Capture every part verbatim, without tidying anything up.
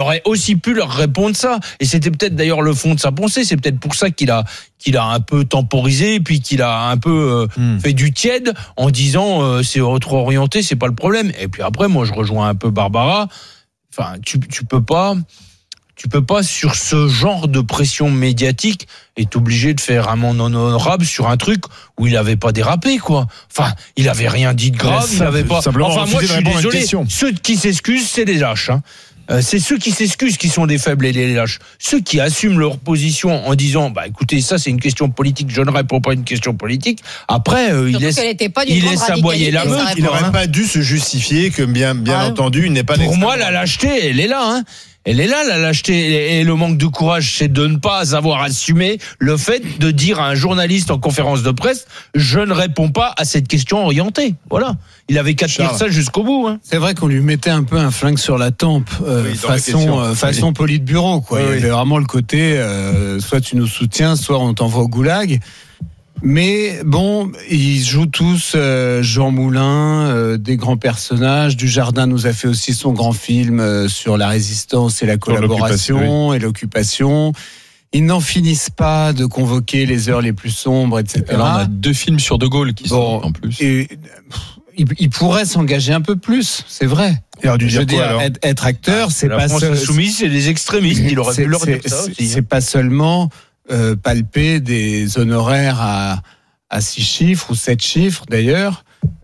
aurait aussi pu leur répondre ça. Et c'était peut-être d'ailleurs le fond de sa pensée. C'est peut-être pour ça qu'il a qu'il a un peu temporisé, puis qu'il a un peu euh, mmh. fait du tiède en disant euh, c'est trop orienté, c'est pas le problème. Et puis après, moi, je rejoins un peu Barbara. Enfin, tu tu peux pas. Tu peux pas, sur ce genre de pression médiatique, être obligé de faire un amende honorable sur un truc où il avait pas dérapé, quoi. Enfin, il avait rien dit de grave, il avait pas. Enfin, moi, je suis désolé. Ceux qui s'excusent, c'est des lâches, hein. Euh, c'est ceux qui s'excusent qui sont des faibles et des lâches. Ceux qui assument leur position en disant, bah écoutez, ça c'est une question politique, je ne réponds pas à une question politique. Après, euh, il laisse, il laisse aboyer la meute. Il n'aurait pas dû se justifier que bien, bien ah, entendu, il n'est pas. Pour moi, la lâcheté, elle est là, hein. Elle est là, la lâcheté et le manque de courage, c'est de ne pas avoir assumé le fait de dire à un journaliste en conférence de presse, je ne réponds pas à cette question orientée. Voilà. Il avait qu'à tenir ça jusqu'au bout. Hein. C'est vrai qu'on lui mettait un peu un flingue sur la tempe, euh, oui, façon, euh, façon oui. Politburo, quoi. Oui, il y avait vraiment le côté, euh, soit tu nous soutiens, soit on t'envoie au goulag. Mais bon, ils jouent tous euh, Jean Moulin, euh, des grands personnages. Dujardin nous a fait aussi son grand film euh, sur la résistance et la collaboration et l'occupation. Ils n'en finissent pas de convoquer les heures les plus sombres, et cetera. Alors on a deux films sur De Gaulle qui bon, sont en plus. Et, il, il pourrait s'engager un peu plus, c'est vrai. Alors, du Je veux dire, quoi, être, être acteur, ah, c'est la pas France seul... insoumise, c'est des extrémistes. Il aurait pu leur dire ça aussi. C'est pas seulement euh, palper des honoraires à, à six chiffres ou sept chiffres d'ailleurs,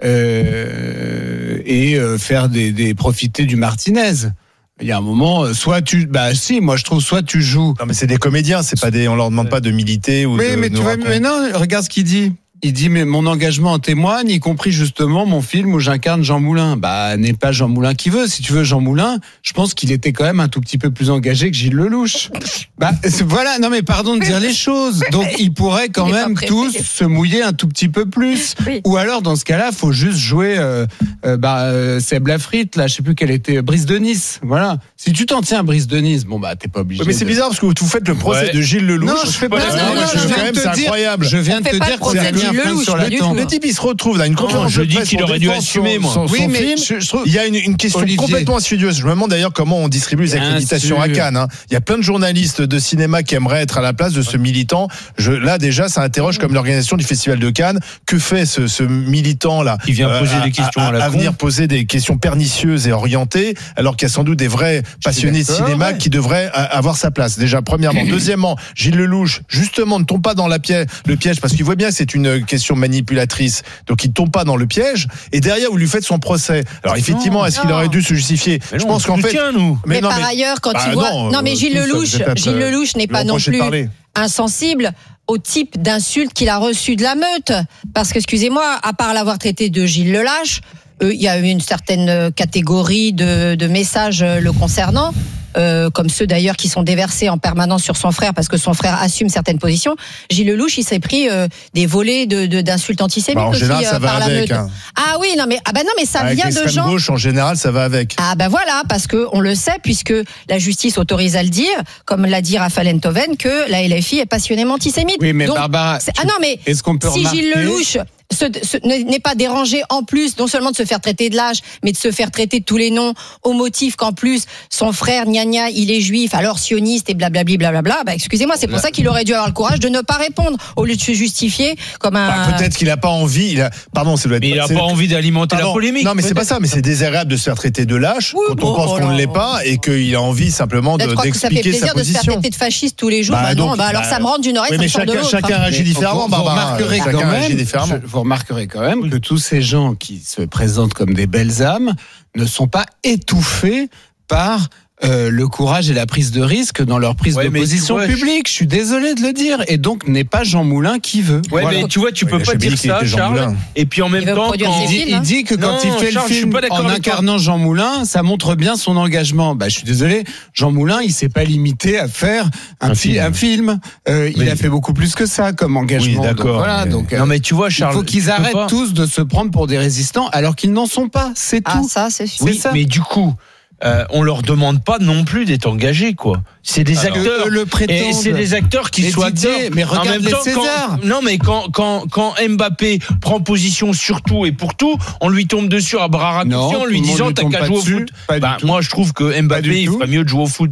euh, et euh, faire des, des profiter du Martinez. Il y a un moment, soit tu, bah si, moi je trouve, soit tu joues. Non mais c'est des comédiens, c'est pas des, on leur demande pas de militer ou. Oui, de, mais de tu vois, mais non, regarde ce qu'il dit. Il dit, mais mon engagement en témoigne, y compris justement mon film où j'incarne Jean Moulin. Bah, n'est pas Jean Moulin qui veut. Si tu veux, Jean Moulin, je pense qu'il était quand même un tout petit peu plus engagé que Gilles Lelouch. Bah, voilà. Non, mais pardon de dire les choses. Donc, ils pourraient quand même tous se mouiller un tout petit peu plus. Oui. Ou alors, dans ce cas-là, faut juste jouer, euh, euh, bah, euh, Seb Lafrite, là, je sais plus quelle était, Brice de Nice. Voilà. Si tu t'en tiens à Brice de Nice, bon, bah, t'es pas obligé. Ouais, mais c'est de... bizarre parce que vous faites le procès ouais. de Gilles Lelouch. Non, je fais pas, pas non, non, non, je viens de te dire, incroyable. Je viens de te dire qu'on a mis un flingue sur la tempe. Le type, il se retrouve dans une conférence je de dis presse qu'il aurait dû assumer, moi. Son, oui, son mais film. Je, je trouve... Il y a une, une question Olivier. complètement insidieuse. Je me demande d'ailleurs comment on distribue les accréditations à Cannes. Hein. Il y a plein de journalistes de cinéma qui aimeraient être à la place de ce militant. Je, là, déjà, ça interroge comme l'organisation du Festival de Cannes. Que fait ce, ce militant-là qui vient poser euh, des questions à, à, à, la à venir poser des questions pernicieuses et orientées, alors qu'il y a sans doute des vrais passionnés de cinéma ouais. qui devraient avoir sa place. Déjà, premièrement. Deuxièmement, Gilles Lelouch, justement, ne tombe pas dans la piège, le piège, parce qu'il voit bien que c'est une question manipulatrice. Donc, il tombe pas dans le piège. Et derrière, vous lui faites son procès. Alors, effectivement, non, est-ce non. qu'il aurait dû se justifier? Mais Je non, pense qu'en fait, nous. Mais, mais non, par mais... ailleurs, quand bah, il voit, non, non mais Gilles Lelouch, Gilles Lelouch n'est pas non plus insensible au type d'insulte qu'il a reçu de la meute. Parce que, excusez-moi, à part l'avoir traité de Gilles Lelâche, il euh, y a eu une certaine catégorie de, de messages le concernant. Euh, comme ceux d'ailleurs qui sont déversés en permanence sur son frère parce que son frère assume certaines positions. Gilles Lelouch, il s'est pris euh, des volées de, de, d'insultes antisémites bah en aussi général, ça euh, va par avec, la meute. Hein. Ah oui, non mais ah ben non mais ça avec vient de gens. Gauche en général, ça va avec. Ah ben voilà, parce que on le sait puisque la justice autorise à le dire, comme l'a dit Raphaël Enthoven, que la L F I est passionnément antisémite. Oui, mais Donc, Barbara, ah non mais est-ce qu'on peut si remarquer... Gilles Lelouch Ce, ce, n'est pas dérangé en plus non seulement de se faire traiter de lâche mais de se faire traiter de tous les noms au motif qu'en plus son frère gna gna il est juif alors sioniste et blablabli blablabla bah excusez-moi c'est pour ça qu'il aurait dû avoir le courage de ne pas répondre au lieu de se justifier comme un bah, peut-être qu'il a pas envie il a pardon c'est mais il a pas envie d'alimenter pardon, la polémique non mais peut-être. C'est pas ça mais c'est désagréable de se faire traiter de lâche oui, quand bon, on pense oh qu'on ne l'est pas et qu'il a envie simplement de, d'expliquer sa position. Ça fait plaisir de se faire traiter de fasciste tous les jours bah, bah non bah alors ça me rentre d'une oreille mais chacun chacun réagit différemment Barbara chacun réagit différemment vous remarquerez quand même que tous ces gens qui se présentent comme des belles âmes ne sont pas étouffés par euh, le courage et la prise de risque dans leur prise ouais, de position vois, publique. Je... je suis désolé de le dire. Et donc, n'est pas Jean Moulin qui veut. Ouais, voilà. mais tu vois, tu peux oui, pas dire ça, Charles. Et puis en même temps, quand... il, dit, il dit que quand non, il fait Charles, le film en incarnant Jean Moulin, ça montre bien son engagement. Bah, je suis désolé, Jean Moulin, il s'est pas limité à faire un, un, fi- film. un film. Euh, il a fait beaucoup plus que ça comme engagement. Oui, d'accord. Donc, voilà, mais... donc, non, mais tu vois, Charles, il faut qu'ils arrêtent pas. tous de se prendre pour des résistants alors qu'ils n'en sont pas. C'est ah, tout. Ça, c'est oui, ça. Mais du coup. Euh, on leur demande pas non plus d'être engagés quoi. C'est des Alors, acteurs. Le, le et c'est des acteurs qui soient acteurs. Mais regarde en même les temps, César. Quand, non mais quand quand quand Mbappé prend position sur tout et pour tout, on lui tombe dessus à bras raccourcis en lui disant t'as qu'à jouer au foot. Bah, moi je trouve que Mbappé il ferait mieux de jouer au foot.